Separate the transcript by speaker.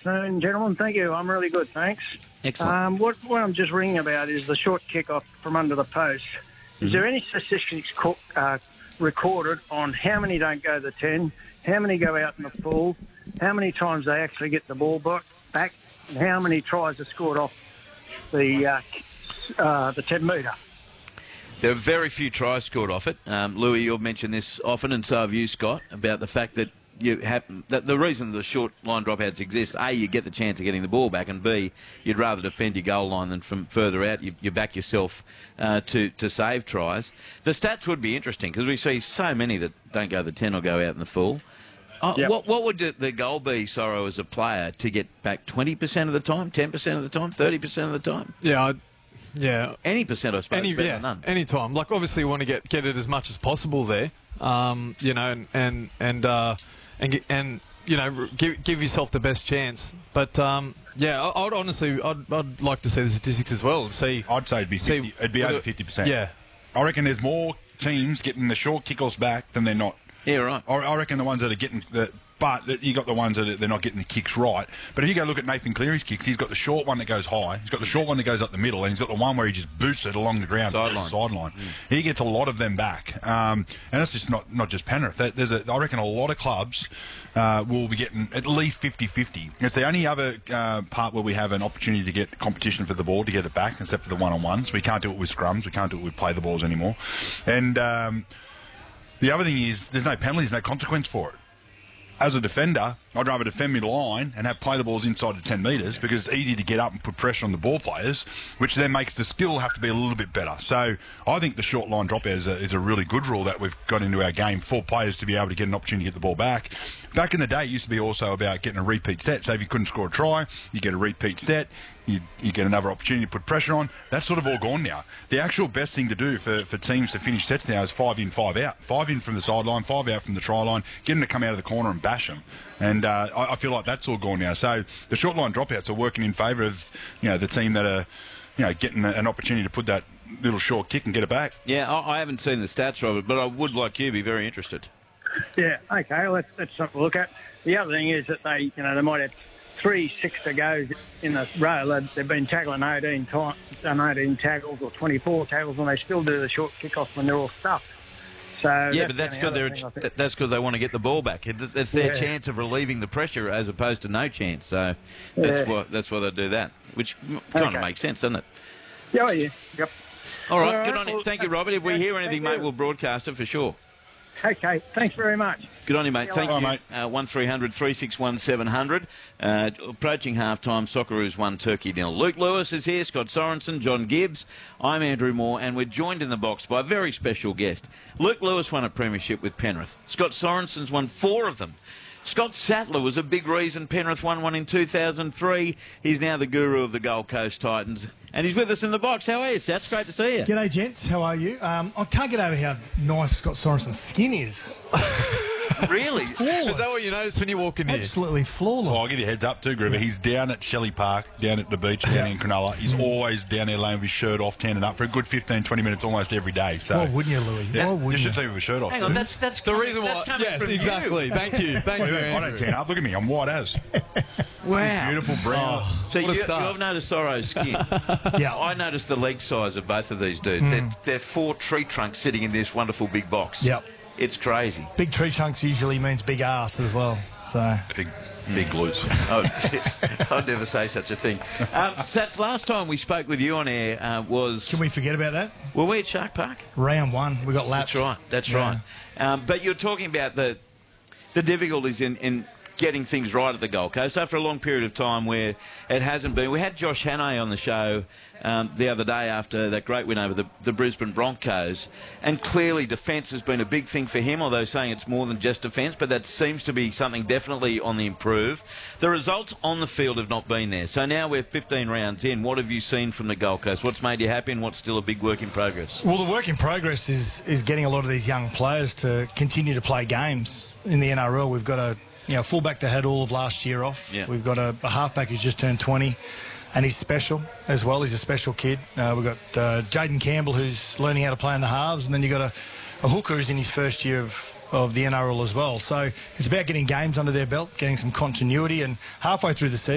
Speaker 1: afternoon, gentlemen. Thank you. I'm really good, thanks.
Speaker 2: Excellent.
Speaker 1: What I'm just ringing about is the short kick-off from under the post. Is there any statistics recorded on how many don't go the 10, how many go out in the full, how many times they actually get the ball back, and how many tries are scored off the 10-metre?
Speaker 2: There are very few tries scored off it. Louis, you've mentioned this often, and so have you, Scott, about the fact that the reason the short line dropouts exist, A, you get the chance of getting the ball back, and B, you'd rather defend your goal line than from further out. You back yourself to save tries. The stats would be interesting because we see so many that don't go the 10 or go out in the full.
Speaker 1: Yep.
Speaker 2: What would the goal be, Sorrow, as a player, to get back 20% of the time, 10% of the time, 30% of the time?
Speaker 3: Yeah.
Speaker 2: Any percent, I suppose, better than none.
Speaker 3: Any time. Like, obviously, you want to get it as much as possible there, and give yourself the best chance. But I'd honestly like to see the statistics as well and see.
Speaker 4: I'd say it'd be 50, it'd be over 50%.
Speaker 3: Yeah,
Speaker 4: I reckon there's more teams getting the short kickoffs back than they're not.
Speaker 2: Yeah, right.
Speaker 4: I reckon the ones that are getting but you got the ones that they're not getting the kicks right. But if you go look at Nathan Cleary's kicks, he's got the short one that goes high, he's got the short one that goes up the middle, and he's got the one where he just boots it along the ground, sideline. He gets a lot of them back, and that's just not just Penrith. I reckon a lot of clubs will be getting at least 50-50. It's the only other part where we have an opportunity to get competition for the ball to get it back, except for the one-on-ones. We can't do it with scrums. We can't do it with play the balls anymore. And the other thing is there's no penalties, no consequence for it. As a defender, I'd rather defend mid-line and have play the balls inside the 10 metres because it's easy to get up and put pressure on the ball players, which then makes the skill have to be a little bit better. So I think the short line dropout is a really good rule that we've got into our game for players to be able to get an opportunity to get the ball back. Back in the day, it used to be also about getting a repeat set. So if you couldn't score a try, you get a repeat set. You get another opportunity to put pressure on. That's sort of all gone now. The actual best thing to do for teams to finish sets now is 5 in, 5 out. 5 in from the sideline, 5 out from the try line. Get them to come out of the corner and bash them. And I feel like that's all gone now. So the short line dropouts are working in favour of the team that are getting an opportunity to put that little short kick and get it back. Yeah,
Speaker 2: I haven't seen the stats, Robert, but I would, like you, be very interested.
Speaker 1: Yeah, okay, well, that's something to look at. The other thing is that they might have 3 6 to go in a row. They've been tackling 18 tackles or 24 tackles, and they still do the short kickoff when they're all stuffed. So
Speaker 2: yeah, but that's because they want to get the ball back. It's their chance of relieving the pressure as opposed to no chance. So that's why they do that, which kind of makes sense, doesn't it?
Speaker 1: Yeah, yep.
Speaker 2: All right, good on you. Thank you, Robert. If we hear anything, mate, we'll broadcast it for sure.
Speaker 1: Okay, thanks very much.
Speaker 2: Good on you, mate. Thank you.
Speaker 4: Mate.
Speaker 2: 1300 361 700. Approaching half-time, Socceroos 1, Turkey 0. Luke Lewis is here, Scott Sorensen, John Gibbs. I'm Andrew Moore, and we're joined in the box by a very special guest. Luke Lewis won a premiership with Penrith. Scott Sorensen's won 4 of them. Scott Sattler was a big reason Penrith won one in 2003. He's now the guru of the Gold Coast Titans. And he's with us in the box. How are you, Sats? Great to see you.
Speaker 5: G'day, gents. How are you? I can't get over how nice Scott Sorensen's skin is.
Speaker 2: Really?
Speaker 5: It's flawless.
Speaker 3: Is that what you notice when you walk in here?
Speaker 5: Absolutely flawless.
Speaker 4: I'll give you a heads up too, Gribber. He's down at Shelley Park, down at the beach, down in Cronulla. He's always down there laying with his shirt off, tanning up for a good 15-20 minutes almost every day. So
Speaker 5: why wouldn't you, Louis?
Speaker 4: Yeah,
Speaker 5: Why wouldn't
Speaker 4: you
Speaker 5: you?
Speaker 4: should see with a shirt off.
Speaker 2: Hang on, that's
Speaker 3: the reason why. Yes, exactly. Thank you. Thank you,
Speaker 4: I don't
Speaker 3: Andrew.
Speaker 4: tan up. Look at me. I'm white as.
Speaker 2: Wow.
Speaker 4: Beautiful brown.
Speaker 2: So
Speaker 3: What a start.
Speaker 2: you've noticed Sorrow's skin.
Speaker 5: Yeah.
Speaker 2: I noticed the leg size of both of these dudes. They're 4 tree trunks sitting in this wonderful big box.
Speaker 5: Yep.
Speaker 2: It's crazy.
Speaker 5: Big tree trunks usually means big ass as well. So
Speaker 4: Big glutes.
Speaker 2: I'd never say such a thing. Sats, last time we spoke with you on air was...
Speaker 5: can we forget about that?
Speaker 2: Were we at Shark Park?
Speaker 5: Round 1, we got lapped.
Speaker 2: That's right. But you're talking about the difficulties in getting things right at the Gold Coast after a long period of time where it hasn't been. We had Josh Hannay on the show the other day after that great win over the Brisbane Broncos, and clearly defence has been a big thing for him, although saying it's more than just defence, but that seems to be something definitely on the improve. The results on the field have not been there. So now we're 15 rounds in. What have you seen from the Gold Coast? What's made you happy and what's still a big work in progress?
Speaker 5: Well, the work in progress is getting a lot of these young players to continue to play games in the NRL. We've got a fullback that had all of last year off. Yeah. We've got a halfback who's just turned 20, and he's special as well. He's a special kid. We've got Jaden Campbell, who's learning how to play in the halves, and then you've got a hooker who's in his first year of the NRL as well. So it's about getting games under their belt, getting some continuity, and halfway through the season,